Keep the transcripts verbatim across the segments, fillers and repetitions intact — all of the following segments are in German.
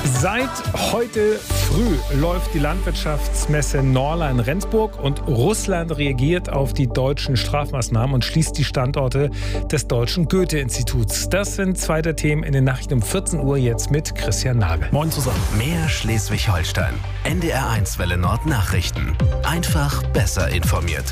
Seit heute früh läuft die Landwirtschaftsmesse Norla in Rendsburg und Russland reagiert auf die deutschen Strafmaßnahmen und schließt die Standorte des Deutschen Goethe-Instituts. Das sind zwei der Themen in den Nachrichten um vierzehn Uhr jetzt mit Christian Nagel. Moin zusammen. Mehr Schleswig-Holstein. N D R eins Welle Nord Nachrichten. Einfach besser informiert.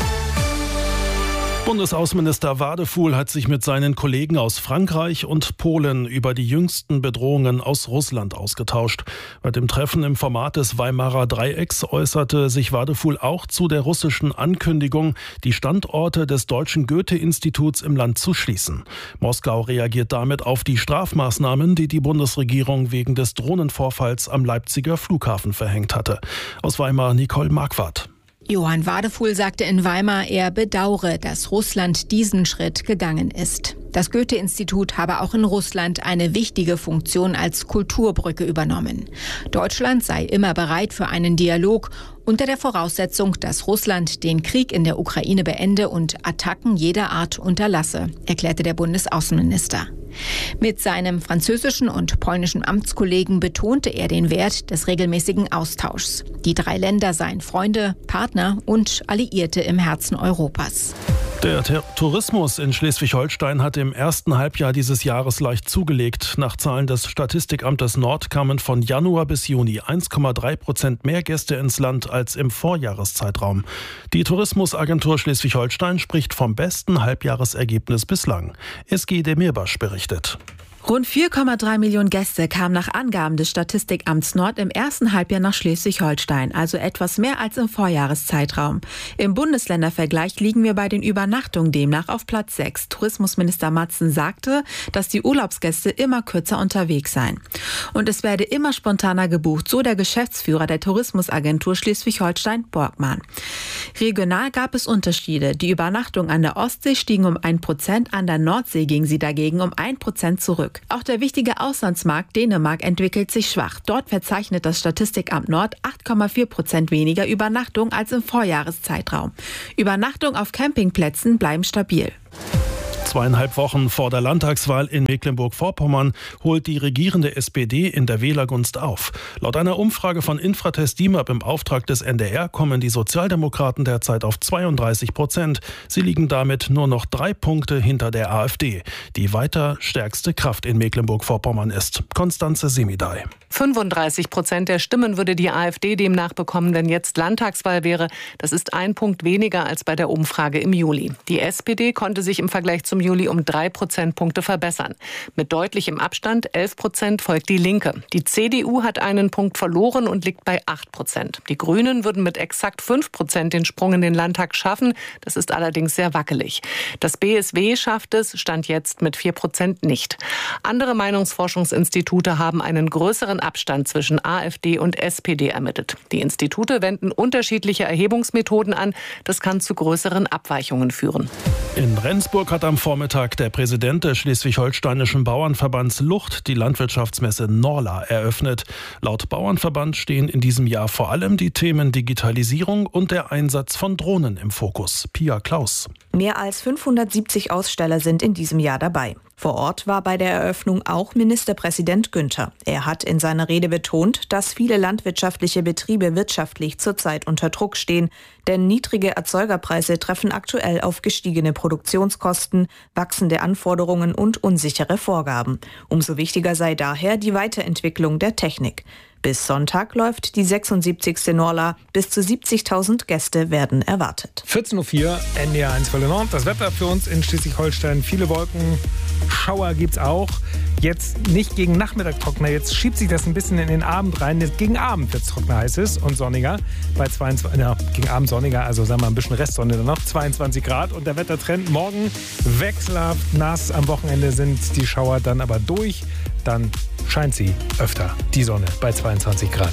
Bundesaußenminister Wadefuhl hat sich mit seinen Kollegen aus Frankreich und Polen über die jüngsten Bedrohungen aus Russland ausgetauscht. Bei dem Treffen im Format des Weimarer Dreiecks äußerte sich Wadefuhl auch zu der russischen Ankündigung, die Standorte des Deutschen Goethe-Instituts im Land zu schließen. Moskau reagiert damit auf die Strafmaßnahmen, die die Bundesregierung wegen des Drohnenvorfalls am Leipziger Flughafen verhängt hatte. Aus Weimar Nicole Marquardt. Johann Wadefuhl sagte in Weimar, er bedauere, dass Russland diesen Schritt gegangen ist. Das Goethe-Institut habe auch in Russland eine wichtige Funktion als Kulturbrücke übernommen. Deutschland sei immer bereit für einen Dialog unter der Voraussetzung, dass Russland den Krieg in der Ukraine beende und Attacken jeder Art unterlasse, erklärte der Bundesaußenminister. Mit seinem französischen und polnischen Amtskollegen betonte er den Wert des regelmäßigen Austauschs. Die drei Länder seien Freunde, Partner und Alliierte im Herzen Europas. Der Ter- Tourismus in Schleswig-Holstein hat im ersten Halbjahr dieses Jahres leicht zugelegt. Nach Zahlen des Statistikamtes Nord kamen von Januar bis Juni eins Komma drei Prozent mehr Gäste ins Land als im Vorjahreszeitraum. Die Tourismusagentur Schleswig-Holstein spricht vom besten Halbjahresergebnis bislang. S G Demirbasch berichtet. Rund vier Komma drei Millionen Gäste kamen nach Angaben des Statistikamts Nord im ersten Halbjahr nach Schleswig-Holstein, also etwas mehr als im Vorjahreszeitraum. Im Bundesländervergleich liegen wir bei den Übernachtungen demnach auf Platz sechs. Tourismusminister Matzen sagte, dass die Urlaubsgäste immer kürzer unterwegs seien. Und es werde immer spontaner gebucht, so der Geschäftsführer der Tourismusagentur Schleswig-Holstein, Borgmann. Regional gab es Unterschiede. Die Übernachtungen an der Ostsee stiegen um ein Prozent, an der Nordsee gingen sie dagegen um ein Prozent zurück. Auch der wichtige Auslandsmarkt Dänemark entwickelt sich schwach. Dort verzeichnet das Statistikamt Nord acht Komma vier Prozent weniger Übernachtungen als im Vorjahreszeitraum. Übernachtungen auf Campingplätzen bleiben stabil. Zweieinhalb Wochen vor der Landtagswahl in Mecklenburg-Vorpommern holt die regierende S P D in der Wählergunst auf. Laut einer Umfrage von Infratest D I M A P im Auftrag des N D R kommen die Sozialdemokraten derzeit auf zweiunddreißig Prozent. Sie liegen damit nur noch drei Punkte hinter der AfD, die weiter stärkste Kraft in Mecklenburg-Vorpommern ist. Konstanze Semidai. fünfunddreißig Prozent der Stimmen würde die AfD demnach bekommen, wenn jetzt Landtagswahl wäre. Das ist ein Punkt weniger als bei der Umfrage im Juli. Die S P D konnte sich im Vergleich zum Juli um drei Prozentpunkte verbessern. Mit deutlichem Abstand, elf Prozent, folgt die Linke. Die C D U hat einen Punkt verloren und liegt bei acht Prozent. Die Grünen würden mit exakt fünf Prozent den Sprung in den Landtag schaffen. Das ist allerdings sehr wackelig. Das B S W schafft es, Stand jetzt, mit vier Prozent nicht. Andere Meinungsforschungsinstitute haben einen größeren Abstand zwischen AfD und S P D ermittelt. Die Institute wenden unterschiedliche Erhebungsmethoden an. Das kann zu größeren Abweichungen führen. In Rendsburg hat am Vormittag der Präsident des schleswig-holsteinischen Bauernverbands Lucht die Landwirtschaftsmesse Norla eröffnet. Laut Bauernverband stehen in diesem Jahr vor allem die Themen Digitalisierung und der Einsatz von Drohnen im Fokus. Pia Klaus. Mehr als fünfhundertsiebzig Aussteller sind in diesem Jahr dabei. Vor Ort war bei der Eröffnung auch Ministerpräsident Günther. Er hat in seiner Rede betont, dass viele landwirtschaftliche Betriebe wirtschaftlich zurzeit unter Druck stehen, denn niedrige Erzeugerpreise treffen aktuell auf gestiegene Produktionskosten, wachsende Anforderungen und unsichere Vorgaben. Umso wichtiger sei daher die Weiterentwicklung der Technik. Bis Sonntag läuft die sechsundsiebzigste Norla. Bis zu siebzigtausend Gäste werden erwartet. vierzehn Uhr vier, N D R eins Welle Nord. Das Wetter für uns in Schleswig-Holstein. Viele Wolken, Schauer gibt's auch. Jetzt nicht gegen Nachmittag trockener. Jetzt schiebt sich das ein bisschen in den Abend rein. Jetzt gegen Abend wird's trockener, heißt es. Und sonniger. Bei zweiundzwanzig, ja, gegen Abend sonniger. Also sagen wir mal ein bisschen Restsonne dann noch. zweiundzwanzig Grad. Und der Wettertrend morgen wechselhaft nass. Am Wochenende sind die Schauer dann aber durch. Dann scheint sie öfter, die Sonne, bei zweiundzwanzig Grad.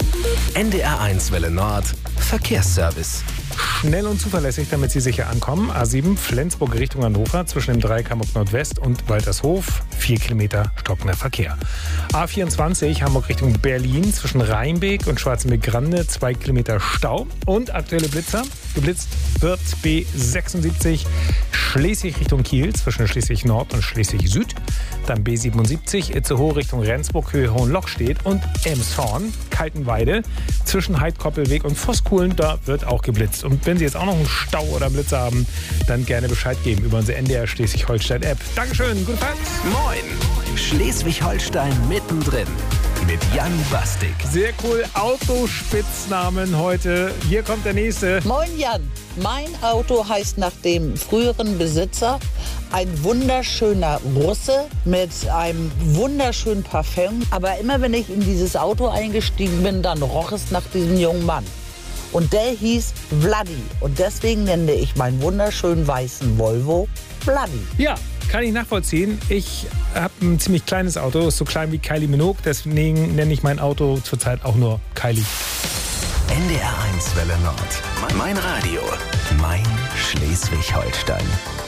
N D R eins Welle Nord Verkehrsservice. Schnell und zuverlässig, damit Sie sicher ankommen. A sieben Flensburg Richtung Hannover zwischen dem Dreieck Hamburg Nordwest und Waltershof. Vier Kilometer stockender Verkehr. A vierundzwanzig Hamburg Richtung Berlin zwischen Rheinbeek und Schwarzenbeck-Grande. Zwei Kilometer Stau. Und aktuelle Blitzer. Geblitzt wird B sechsundsiebzig Schleswig Richtung Kiel zwischen Schleswig Nord und Schleswig Süd. Dann B siebenundsiebzig Itzehoe Richtung Rendsburg, Höhe Hohenlockstedt und Elmshorn, Kaltenweide zwischen Heidkoppelweg und Voskuhlen. Da wird auch geblitzt. Und wenn Sie jetzt auch noch einen Stau oder Blitzer haben, dann gerne Bescheid geben über unsere N D R Schleswig-Holstein-App. Dankeschön, gute Fahrt. Moin, Schleswig-Holstein mittendrin mit Jan Bastik. Sehr cool, Autospitznamen heute. Hier kommt der nächste. Moin Jan, mein Auto heißt nach dem früheren Besitzer ein wunderschöner Russe mit einem wunderschönen Parfüm. Aber immer wenn ich in dieses Auto eingestiegen bin, dann roch es nach diesem jungen Mann. Und der hieß Vladi. Und deswegen nenne ich meinen wunderschönen weißen Volvo Vladi. Ja, kann ich nachvollziehen. Ich habe ein ziemlich kleines Auto, ist so klein wie Kylie Minogue. Deswegen nenne ich mein Auto zurzeit auch nur Kylie. N D R eins Welle Nord. Mein Radio. Mein Schleswig-Holstein.